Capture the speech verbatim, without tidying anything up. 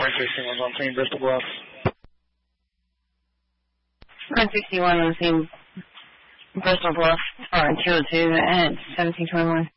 four sixty-one on scene, Bristol Bluff. four sixty-one on scene, Bristol Bluff, R two oh two at seventeen twenty-one.